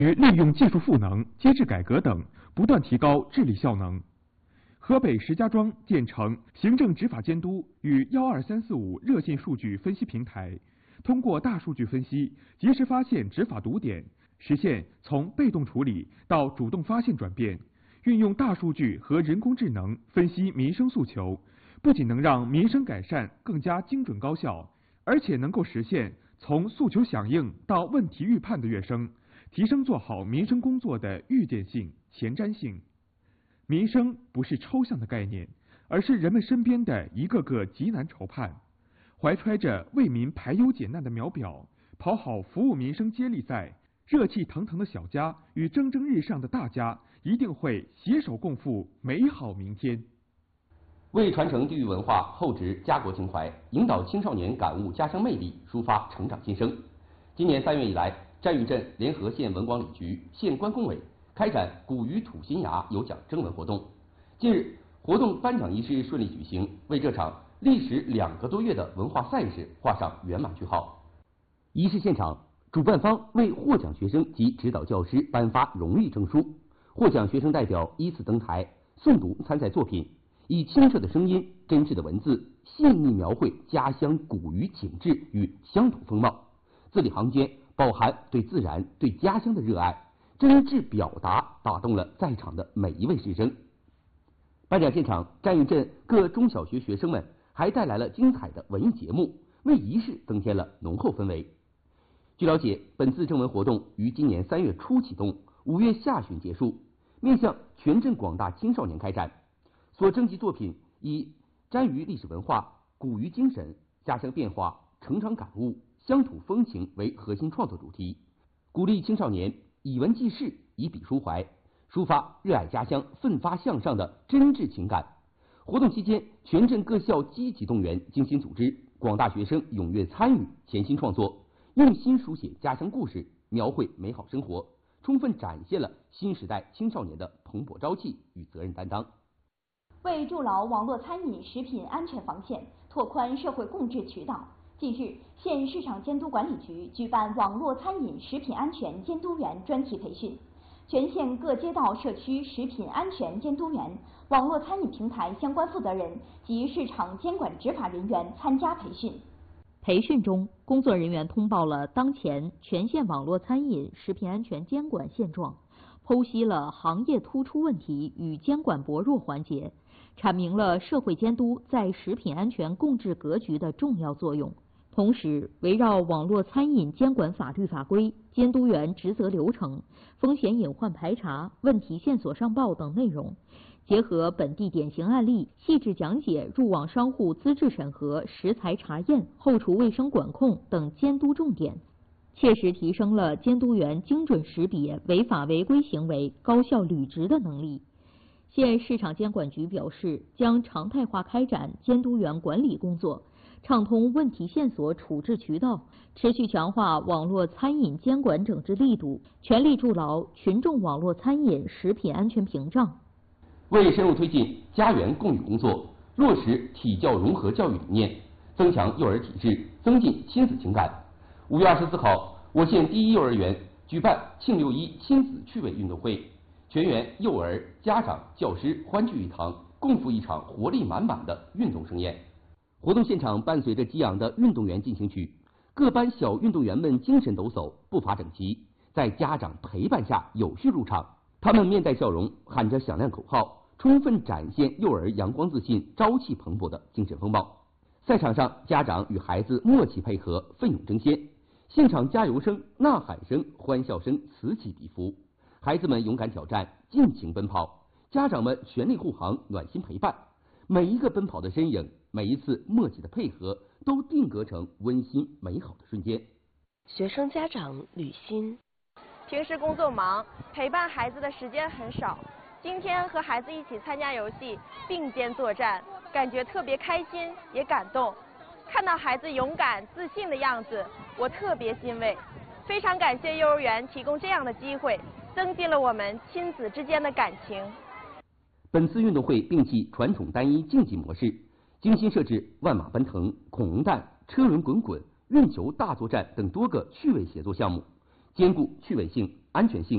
利用技术赋能、机制改革等，不断提高治理效能。河北石家庄建成行政执法监督与12345热线数据分析平台，通过大数据分析，及时发现执法堵点，实现从被动处理到主动发现转变。运用大数据和人工智能分析民生诉求，不仅能让民生改善更加精准高效，而且能够实现从诉求响应到问题预判的跃升，提升做好民生工作的预见性、前瞻性。民生不是抽象的概念，而是人们身边的一个个急难愁盼。怀揣着为民排忧解难的苗表，跑好服务民生接力赛，热气腾腾的小家与蒸蒸日上的大家一定会携手共赴美好明天。 为传承地域文化，厚植家国情怀，引导青少年感悟家乡魅力，抒发成长心声。今年3月以来，占隅镇联合县文广里局、县关工委开展古语土新芽有奖征文活动。近日，活动颁奖仪式顺利举行，为这场历时2个多月的文化赛事画上圆满句号。仪式现场，主办方为获奖学生及指导教师颁发荣誉证书，获奖学生代表依次登台诵读参赛作品，以清澈的声音、真挚的文字，细腻描绘家乡古语景致与乡土风貌，字里行间饱含对自然、对家乡的热爱，真挚表达打动了在场的每一位师生。颁奖现场，占隅镇各中小学学生们还带来了精彩的文艺节目，为仪式增添了浓厚氛围。据了解，本次征文活动于今年3月初启动，5月下旬结束，面向全镇广大青少年开展。所征集作品以占隅历史文化、古语精神、家乡变化、成长感悟、乡土风情为核心创作主题，鼓励青少年以文记事，以笔抒怀，抒发热爱家乡、奋发向上的真挚情感。活动期间，全镇各校积极动员，精心组织，广大学生踊跃参与，潜心创作，用心书写家乡故事，描绘美好生活，充分展现了新时代青少年的蓬勃朝气与责任担当。 为筑牢网络餐饮食品安全防线，拓宽社会共治渠道，近日，县市场监督管理局举办网络餐饮食品安全监督员专题培训，全县各街道社区食品安全监督员、网络餐饮平台相关负责人及市场监管执法人员参加培训。 培训中，工作人员通报了当前全县网络餐饮食品安全监管现状，剖析了行业突出问题与监管薄弱环节，阐明了社会监督在食品安全共治格局的重要作用。同时，围绕网络餐饮监管法律法规、监督员职责流程、风险隐患排查、问题线索上报等内容，结合本地典型案例，细致讲解入网商户资质审核、食材查验、后厨卫生管控等监督重点，切实提升了监督员精准识别违法违规行为、高效履职的能力。县市场监管局表示，将常态化开展监督员管理工作，畅通问题线索处置渠道，持续强化网络餐饮监管整治力度，全力筑牢群众网络餐饮食品安全屏障。 为深入推进家园共育工作，落实体教融合教育理念，增强幼儿体质，增进亲子情感，5月24号，我县第一幼儿园举办庆6·1亲子趣味运动会，全员幼儿、家长、教师欢聚一堂，共赴一场活力满满的运动盛宴。活动现场伴随着激昂的运动员进行曲，各班小运动员们精神抖擞，步伐整齐，在家长陪伴下有序入场。他们面带笑容，喊着响亮口号，充分展现幼儿阳光自信、朝气蓬勃的精神风貌。赛场上，家长与孩子默契配合，奋勇争先，现场加油声、呐喊声、欢笑声此起彼伏。孩子们勇敢挑战，尽情奔跑，家长们全力护航，暖心陪伴。每一个奔跑的身影，每一次默契的配合，都定格成温馨美好的瞬间。 学生家长吕欣， 平时工作忙，陪伴孩子的时间很少。今天和孩子一起参加游戏，并肩作战，感觉特别开心，也感动。看到孩子勇敢自信的样子，我特别欣慰。非常感谢幼儿园提供这样的机会，增进了我们亲子之间的感情。 本次运动会摒弃传统单一竞技模式，精心设置万马奔腾、恐龙蛋、车轮滚滚、运球大作战等多个趣味协作项目，兼顾趣味性、安全性、